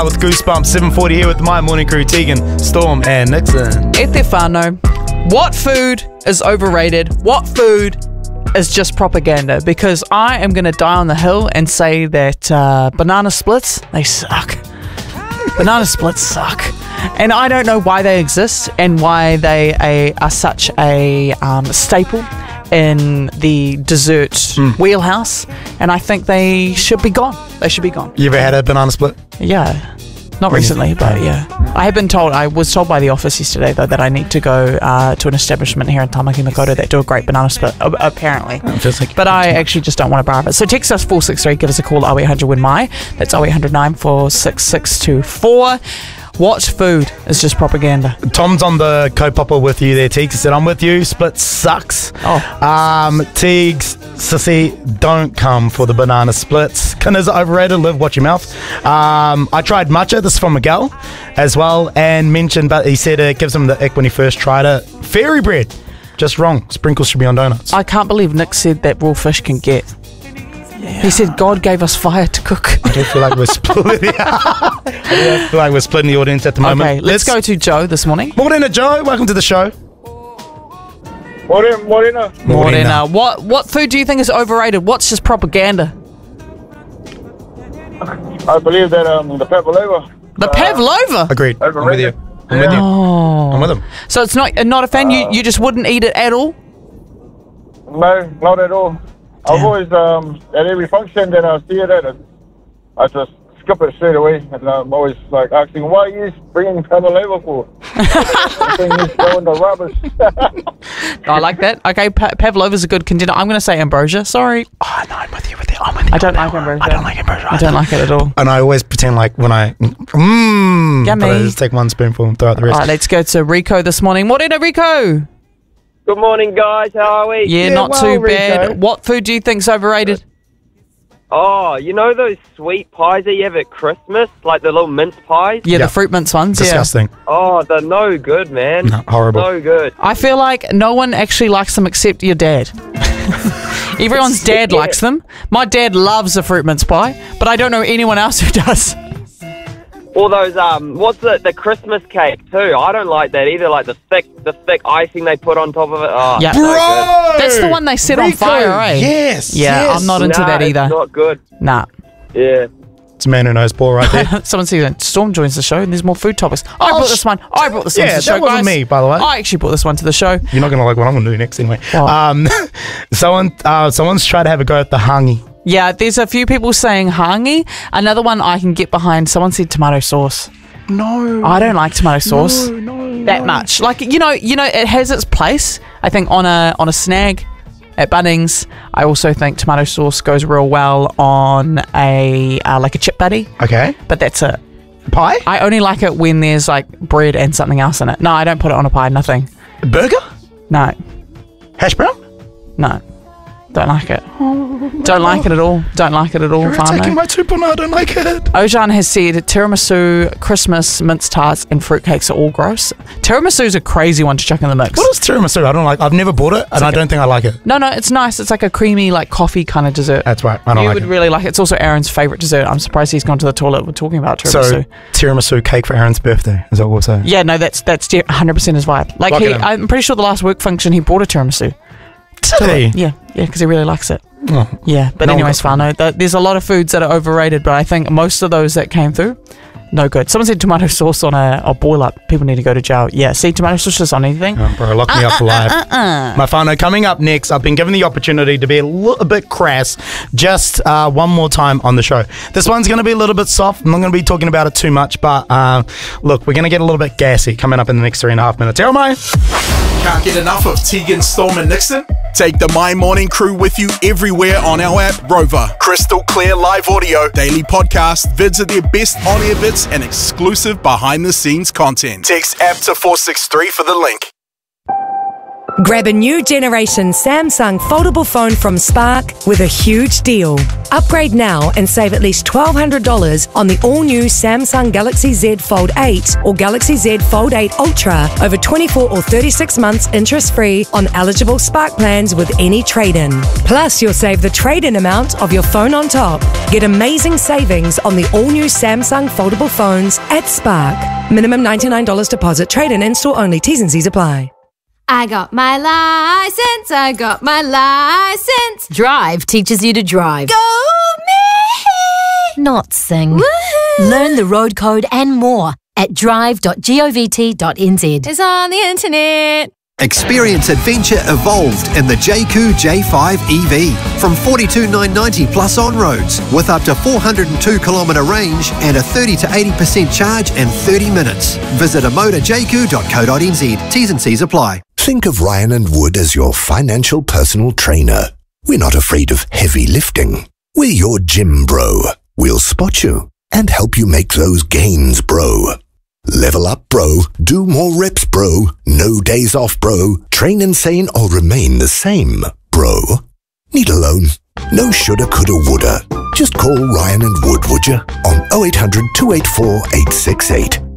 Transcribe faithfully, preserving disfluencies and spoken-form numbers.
With Goosebumps, seven forty here with the My Morning Crew, Tegan, Storm and Nixon. E te whānau, what food is overrated? What food is just propaganda? Because I am going to die on the hill and say that uh, banana splits, they suck. Banana splits suck. And I don't know why they exist and why they a, are such a um, staple in the dessert mm. wheelhouse, and I think they should be gone. They should be gone. You ever had a banana split? Yeah. Not recently, but yeah. I have been told, I was told by the office yesterday, though, that I need to go uh, to an establishment here in Tamaki Makaurau that do a great banana split, uh, apparently. Like but I actually just don't want to borrow it. So text us four six three, give us a call, oh eight hundred win my. That's oh eight hundred nine four six six two four. What food is just propaganda? Tom's on the co-popper with you there, Teagues. He said, I'm with you. Split sucks. Oh. Um, Teagues, sissy, don't come for the banana splits. Kinder's overrated. Live, watch your mouth. Um, I tried matcha. This is from Miguel as well. And mentioned, but he said it gives him the ick when he first tried it. Fairy bread. Just wrong. Sprinkles should be on donuts. I can't believe Nick said that raw fish can get. Yeah. He said God gave us fire to cook. I don't feel like we're splitting. I don't feel like we're splitting the audience at the moment. Okay, let's, let's go to Joe this morning. Morena, Joe. Welcome to the show. Morena. Morena. Morena. What what food do you think is overrated? What's just propaganda? I believe that um the pavlova. The uh, pavlova. Agreed. Overrated. I'm with you. I'm with you. Oh. I'm with him. So it's not not a fan. Uh, you you just wouldn't eat it at all. No, not at all. Damn. I've always, um, at every function that I see it at, I just skip it straight away. And I'm always like asking, why are you bringing pavlova for? I think he's throwing the rubbish. I like that. Okay, pa- pavlova's a good contender. I'm going to say ambrosia. Sorry. Oh, no, I'm with you with it. I'm with you. I don't like ambrosia. I don't like ambrosia. I don't like it at all. And I always pretend like when I, mmm, Yummy. but I just take one spoonful and throw out the rest. All right, let's go to Rico this morning. Morena, Rico. Good morning, guys. How are we? Yeah, yeah not well, too Rico. bad. What food do you think's overrated? Oh, you know those sweet pies that you have at Christmas? Like the little mince pies? Yeah, yeah. the fruit mince ones. Disgusting. Yeah. Oh, they're no good, man. No, horrible. No good. I feel like no one actually likes them except your dad. Everyone's dad yeah. likes them. My dad loves a fruit mince pie, but I don't know anyone else who does. All those, um, what's the, the Christmas cake too? I don't like that either, like the thick the thick icing they put on top of it. Oh, Yeah. no Bro! That's the one they set on Rico, fire, eh? Yes. Yeah, yes. I'm not into nah, that either. It's not good. Nah. Yeah. It's a man who knows ball right there. Someone says Storm joins the show and there's more food topics. I Oh, brought sh- this one. I brought this yeah, one to the show, that wasn't guys. me, by the way. I actually brought this one to the show. You're not going to like what I'm going to do next anyway. What? Um, someone, uh, someone's tried to have a go at the hangi. Yeah, there's a few people saying hangi. Another one I can get behind. Someone said tomato sauce. No. I don't like tomato sauce No, no, that no. much. Like, you know, you know, it has its place. I think on a on a snag at Bunnings. I also think tomato sauce goes real well on a uh, like a chip buddy. Okay. But that's it. Pie? I only like it when there's like bread and something else in it. No, I don't put it on a pie. Nothing. Burger? No, Hash brown? no. Don't like it. Don't like it at all. Don't like it at all. You're Whānau. attacking my tupuna. I don't like it. Ojan has said tiramisu, Christmas, mince tarts, and fruitcakes are all gross. Tiramisu's a crazy one to chuck in the mix. What is tiramisu? I don't like. I've never bought it, and like I don't think I like it. No, no, it's nice. It's like a creamy, like coffee kind of dessert. That's right. I don't you like would it. really like it. It's also Aaron's favourite dessert. I'm surprised he's gone to the toilet. We're talking about tiramisu. So tiramisu cake for Aaron's birthday. Is that what we're saying? Yeah, no, that's that's one hundred percent his vibe. Like Lock he, it in. I'm pretty sure the last work function he brought a tiramisu. Did he? Yeah, yeah, because he really likes it. Oh. Yeah, but No one anyways, got- Whānau, th- there's a lot of foods that are overrated, but I think most of those that came through, no good. Someone said tomato sauce on a, a boil up. People need to go to jail. Yeah, see, tomato sauce just on anything. Oh, bro, lock me up for life. My whānau, coming up next, I've been given the opportunity to be a little bit crass just uh, one more time on the show. This one's going to be a little bit soft. I'm not going to be talking about it too much, but uh, look, we're going to get a little bit gassy coming up in the next three and a half minutes. Here am I. Can't get enough of Tegan, Storm and Nixon? Take the My Morning Crew with you everywhere on our app, Rover. Crystal clear live audio, daily podcast, vids of their best on-air bits, and exclusive behind-the-scenes content. Text app to four six three for the link. Grab a new generation Samsung foldable phone from Spark with a huge deal. Upgrade now and save at least twelve hundred dollars on the all-new Samsung Galaxy Z Fold eight or Galaxy Z Fold eight Ultra over twenty-four or thirty-six months interest-free on eligible Spark plans with any trade-in. Plus, you'll save the trade-in amount of your phone on top. Get amazing savings on the all-new Samsung foldable phones at Spark. Minimum ninety-nine dollars deposit. Trade-in in-store only. T's and C's apply. I got my license, I got my license. Drive teaches you to drive. Go me! Not sing. Woohoo! Learn the road code and more at drive dot govt dot n z. It's on the internet. Experience adventure evolved in the J Q J five E V from forty-two thousand nine hundred ninety plus on-roads with up to four hundred two kilometre range and a thirty to eighty percent charge in thirty minutes. Visit amoda j q dot co dot n z. T's and C's apply. Think of Ryan and Wood as your financial personal trainer. We're not afraid of heavy lifting. We're your gym bro. We'll spot you and help you make those gains, bro. Level up, bro. Do more reps, bro. No days off, bro. Train insane or remain the same, bro. Need a loan? No shoulda, coulda, woulda. Just call Ryan and Wood, would ya? On oh eight hundred, two eight four, eight six eight.